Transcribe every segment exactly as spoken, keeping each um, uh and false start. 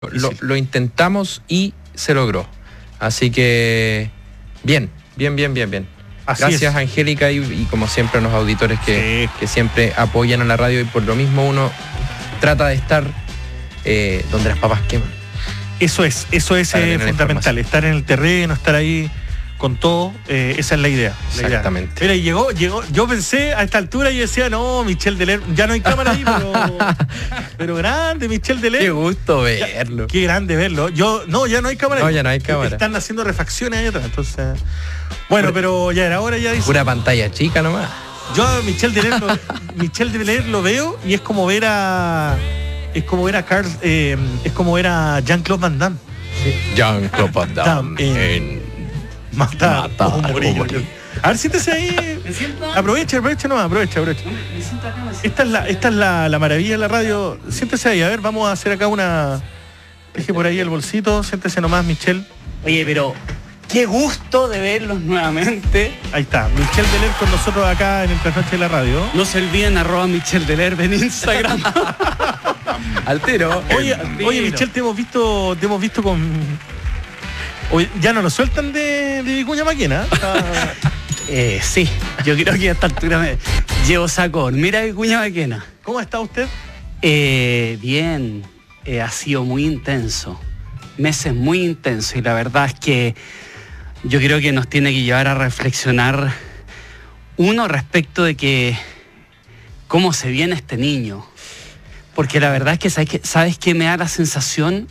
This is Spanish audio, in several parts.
Lo, lo intentamos y se logró. Así que bien, bien, bien, bien, bien. Así Gracias, es. Angélica, y, y como siempre a los auditores que, Sí. que siempre apoyan a la radio, y por lo mismo uno trata de estar eh, donde las papas queman. Eso es, eso es Para eh, tener fundamental, información. estar en el terreno, estar ahí con todo, eh, esa es la idea. La Exactamente. idea. Mira, llegó, llegó, yo pensé a esta altura y decía, no, Michel Deler, ya no hay cámara ahí, pero, pero grande, Michel Deler. Qué gusto verlo. Qué grande verlo. Yo, no, ya no hay cámara. No, ahí. ya no hay cámara. Están haciendo refacciones ahí atrás, entonces. Bueno, pero ya era hora, ya dice. Pura pantalla chica nomás. Yo a Michel Deler lo, Michel Deler lo veo y es como ver a. Es como ver a Carl, eh, es como ver a Jean-Claude Van Damme. Jean-Claude Van Damme en Matar, Matar o morir. o morir. A ver, siéntese ahí. ¿Me siento? Aprovecha, aprovecha nomás, aprovecha, aprovecha. No, me siento acá, me siento Esta es la, esta es la, la maravilla de la radio. Siéntese ahí, a ver, vamos a hacer acá una. Deje por ahí el bolsito, siéntese nomás, Michel. Oye, pero qué gusto de verlos nuevamente. Ahí está, Michel Deler con nosotros acá en el Trasnoche de la radio. No se olviden arroba Michel Delerbe en Instagram. Altero. Oye, Altero. oye, Michel, te hemos visto, te hemos visto con. Oye, ya no lo sueltan de, de Vicuña Maquena. Ah, eh, sí, yo creo que a esta altura me llevo sacón. Mira Vicuña Maquena. ¿Cómo está usted? Eh, bien, eh, ha sido muy intenso. Meses muy intensos y la verdad es que yo creo que nos tiene que llevar a reflexionar, uno, respecto de que cómo se viene este niño. Porque la verdad es que sabes que, sabes que me da la sensación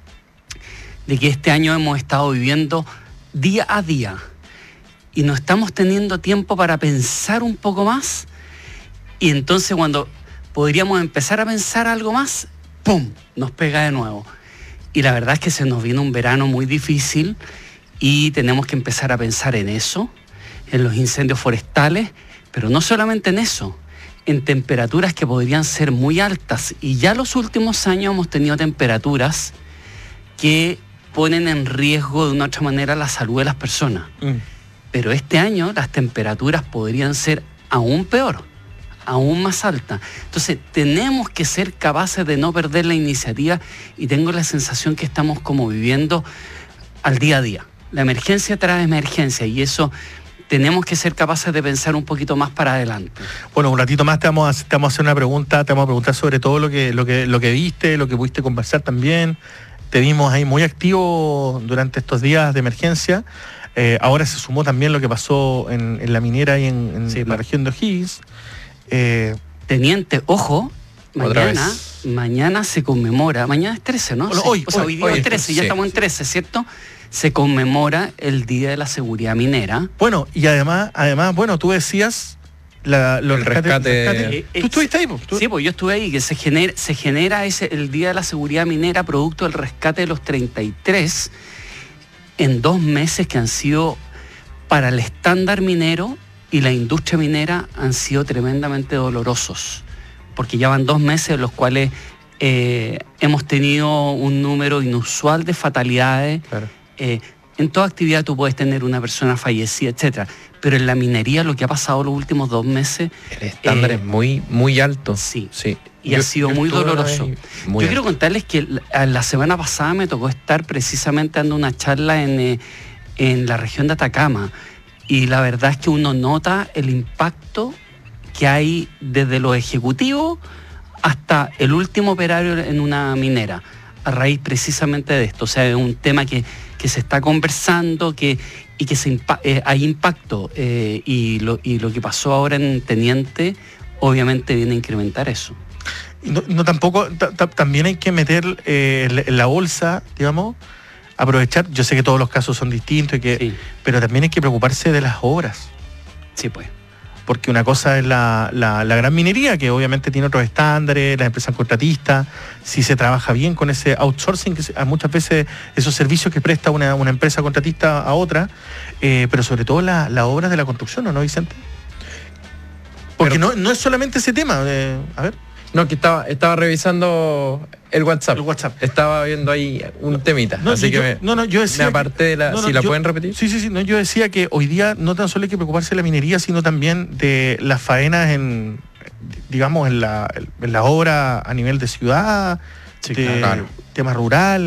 de que este año hemos estado viviendo día a día y no estamos teniendo tiempo para pensar un poco más, y entonces cuando podríamos empezar a pensar algo más, ¡pum!, nos pega de nuevo. Y la verdad es que se nos viene un verano muy difícil y tenemos que empezar a pensar en eso, en los incendios forestales, pero no solamente en eso, en temperaturas que podrían ser muy altas. Y ya los últimos años hemos tenido temperaturas que ponen en riesgo de una u otra manera la salud de las personas. Mm. Pero este año las temperaturas podrían ser aún peor, aún más altas. Entonces tenemos que ser capaces de no perder la iniciativa, y tengo la sensación que estamos como viviendo al día a día. La emergencia trae emergencia y eso tenemos que ser capaces de pensar un poquito más para adelante. Bueno, un ratito más te vamos a, te vamos a hacer una pregunta, te vamos a preguntar sobre todo lo que, lo que, lo que viste, lo que pudiste conversar también. Te vimos ahí muy activo durante estos días de emergencia. Eh, ahora se sumó también lo que pasó en, en la minera y en, en Sí, la pa. región de O'Higgins. Eh, Teniente, ojo, Otra mañana, vez. mañana se conmemora, mañana es trece, ¿no? Bueno, Sí. hoy, o sea, hoy, hoy día hoy, es trece, ya sí. estamos en trece, ¿cierto? Se conmemora el Día de la Seguridad Minera. bueno, y además, además, bueno, tú decías la, los El rescates- rescate- rescates. Eh, eh, ¿Tú estuviste ahí? Po? ¿Tú- Sí, pues yo estuve ahí, que se genera, se genera ese, el Día de la Seguridad Minera producto del rescate de los treinta y tres en dos meses que han sido, para el estándar minero y la industria minera, han sido tremendamente dolorosos, porque ya van dos meses en los cuales eh, hemos tenido un número inusual de fatalidades. Claro. Eh, en toda actividad tú puedes tener una persona fallecida, etcétera, pero en la minería lo que ha pasado los últimos dos meses, El estándar Eh, es muy, muy alto. sí. Sí. Y ha sido muy estuve una doloroso. vez y muy Yo quiero alto. contarles que la, la semana pasada me tocó estar precisamente dando una charla en, eh, en la región de Atacama, y la verdad es que uno nota el impacto que hay desde los ejecutivos hasta el último operario en una minera, a raíz precisamente de esto. O sea, es un tema que, que se está conversando, que, y que se impa- eh, hay impacto, eh, y, lo, y lo que pasó ahora en Teniente obviamente viene a incrementar eso. Y No, no tampoco, ta- ta- también hay que meter eh, en la- en la bolsa, digamos, aprovechar, yo sé que todos los casos son distintos, y que, Sí, pero también hay que preocuparse de las obras, sí pues. porque una cosa es la, la- la gran minería, que obviamente tiene otros estándares, las empresas contratistas, si se trabaja bien con ese outsourcing, que se- a muchas veces esos servicios que presta una, una empresa contratista a otra, eh, pero sobre todo la- las obras de la construcción, ¿o no, Vicente? Porque Pero- no, no es solamente ese tema, eh, a ver, No, que estaba, estaba revisando el WhatsApp. el WhatsApp. Estaba viendo ahí un temita. No, así yo, que me, no, no, yo decía me aparté de la. no, no, si la yo- pueden repetir. Sí, sí, sí. No, yo decía que hoy día no tan solo hay que preocuparse de la minería, sino también de las faenas en, digamos, en la, en la obra a nivel de ciudad, de claro. temas rurales.